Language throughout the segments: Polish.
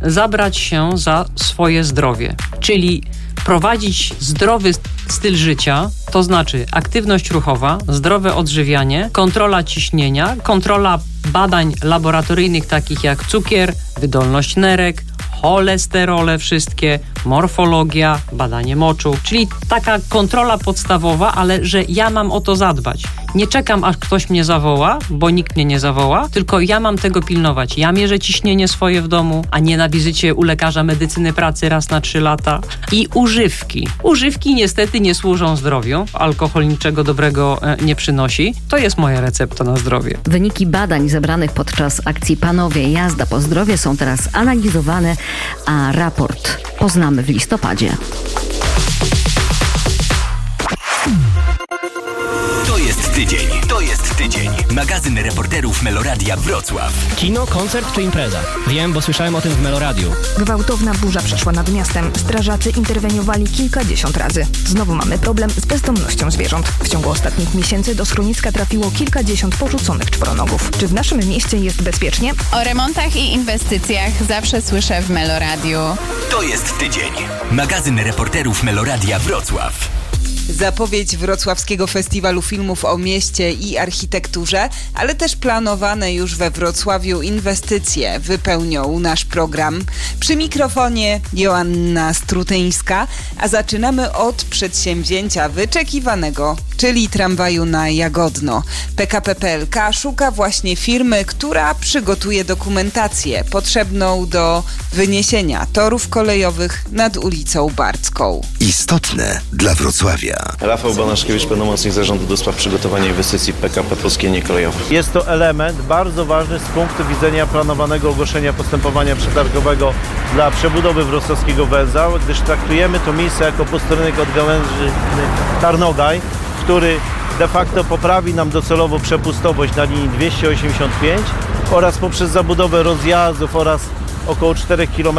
zabrać się za swoje zdrowie, czyli prowadzić zdrowy styl życia, to znaczy aktywność ruchowa, zdrowe odżywianie, kontrola ciśnienia, kontrola badań laboratoryjnych takich jak cukier, wydolność nerek, cholesterole wszystkie, morfologia, badanie moczu, czyli taka kontrola podstawowa, ale że ja mam o to zadbać. Nie czekam, aż ktoś mnie zawoła, bo nikt mnie nie zawoła, tylko ja mam tego pilnować. Ja mierzę ciśnienie swoje w domu, a nie na wizycie u lekarza medycyny pracy raz na 3 lata. I używki. Używki niestety nie służą zdrowiu. Alkohol niczego dobrego nie przynosi. To jest moja recepta na zdrowie. Wyniki badań zebranych podczas akcji Panowie Jazda po zdrowie są teraz analizowane, a raport poznamy w listopadzie. To jest tydzień. Magazyn reporterów Meloradia Wrocław. Kino, koncert czy impreza? Wiem, bo słyszałem o tym w Meloradiu. Gwałtowna burza przeszła nad miastem. Strażacy interweniowali kilkadziesiąt razy. Znowu mamy problem z bezdomnością zwierząt. W ciągu ostatnich miesięcy do schroniska trafiło kilkadziesiąt porzuconych czworonogów. Czy w naszym mieście jest bezpiecznie? O remontach i inwestycjach zawsze słyszę w Meloradiu. To jest tydzień. Magazyn reporterów Meloradia Wrocław. Zapowiedź Wrocławskiego Festiwalu Filmów o mieście i architekturze, ale też planowane już we Wrocławiu inwestycje wypełnią nasz program. Przy mikrofonie Joanna Strutyńska, a zaczynamy od przedsięwzięcia wyczekiwanego, czyli tramwaju na Jagodno. PKP PLK szuka właśnie firmy, która przygotuje dokumentację potrzebną do wyniesienia torów kolejowych nad ulicą Barcką. Istotne dla Wrocławia. Rafał Banaszkiewicz, pełnomocnik Zarządu do Spraw Przygotowania Inwestycji PKP Polskie Linie Kolejowe. Jest to element bardzo ważny z punktu widzenia planowanego ogłoszenia postępowania przetargowego dla przebudowy wrocławskiego węzła, gdyż traktujemy to miejsce jako posterunek od gałęzi Tarnogaj, który de facto poprawi nam docelowo przepustowość na linii 285 oraz poprzez zabudowę rozjazdów oraz około 4 km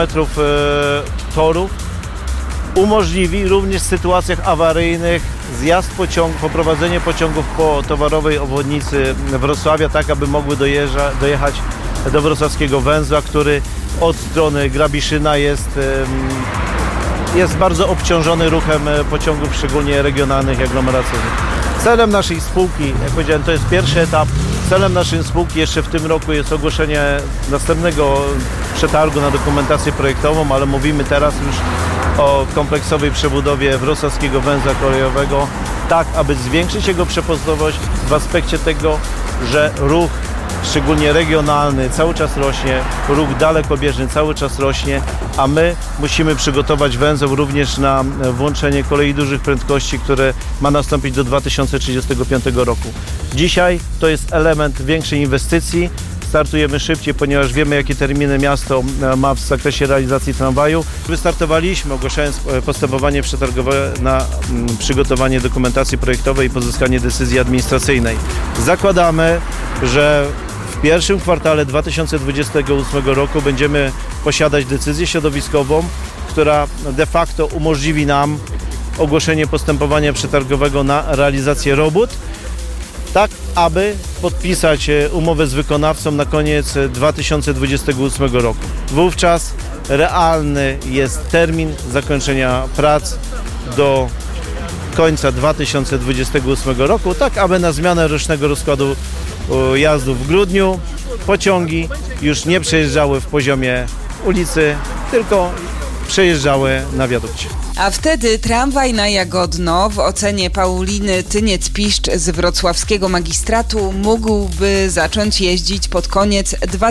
torów umożliwi również w sytuacjach awaryjnych zjazd pociągów, poprowadzenie pociągów po towarowej obwodnicy Wrocławia, tak aby mogły dojechać do wrocławskiego węzła, który od strony Grabiszyna jest bardzo obciążony ruchem pociągów, szczególnie regionalnych i aglomeracyjnych. Celem naszej spółki, jak powiedziałem, to jest pierwszy etap. Celem naszej spółki jeszcze w tym roku jest ogłoszenie następnego przetargu na dokumentację projektową, ale mówimy teraz już o kompleksowej przebudowie wrocławskiego węzła kolejowego, tak aby zwiększyć jego przepustowość w aspekcie tego, że ruch, szczególnie regionalny, cały czas rośnie, ruch dalekobieżny cały czas rośnie, a my musimy przygotować węzeł również na włączenie kolei dużych prędkości, które ma nastąpić do 2035 roku. Dzisiaj to jest element większej inwestycji. Startujemy szybciej, ponieważ wiemy, jakie terminy miasto ma w zakresie realizacji tramwaju. Wystartowaliśmy, ogłaszając postępowanie przetargowe na przygotowanie dokumentacji projektowej i pozyskanie decyzji administracyjnej. Zakładamy, że w pierwszym kwartale 2028 roku będziemy posiadać decyzję środowiskową, która de facto umożliwi nam ogłoszenie postępowania przetargowego na realizację robót, tak aby podpisać umowę z wykonawcą na koniec 2028 roku. Wówczas realny jest termin zakończenia prac do końca 2028 roku, tak aby na zmianę rocznego rozkładu jazdu w grudniu pociągi już nie przejeżdżały w poziomie ulicy, tylko przejeżdżały na wiadukcie. A wtedy tramwaj na Jagodno w ocenie Pauliny Tyniec-Piszcz z wrocławskiego magistratu mógłby zacząć jeździć pod koniec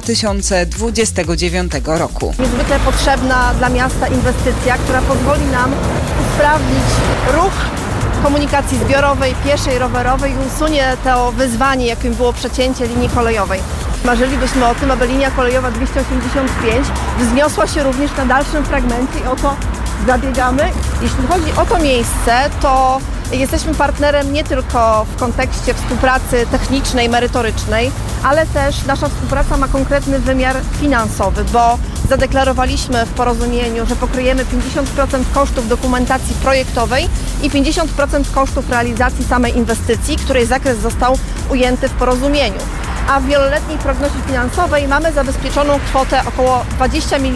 2029 roku. Niezwykle potrzebna dla miasta inwestycja, która pozwoli nam usprawnić ruch komunikacji zbiorowej, pieszej, rowerowej i usunie to wyzwanie, jakim było przecięcie linii kolejowej. Marzylibyśmy o tym, aby linia kolejowa 285 wzniosła się również na dalszym fragmencie i o to zabiegamy. Jeśli chodzi o to miejsce, to jesteśmy partnerem nie tylko w kontekście współpracy technicznej, merytorycznej, ale też nasza współpraca ma konkretny wymiar finansowy, bo zadeklarowaliśmy w porozumieniu, że pokryjemy 50% kosztów dokumentacji projektowej i 50% kosztów realizacji samej inwestycji, której zakres został ujęty w porozumieniu. A w wieloletniej prognozie finansowej mamy zabezpieczoną kwotę około 20 milionów